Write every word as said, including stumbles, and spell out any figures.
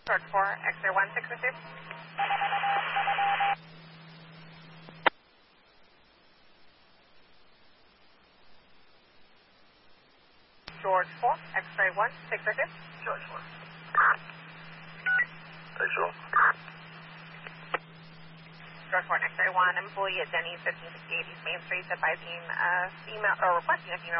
George four, X-ray one six two. George four, X-ray one six two. George four. Visual. George four, X-ray one, employee at Denny's fifteen sixty-eight East Main Street, advising a female, or requesting a female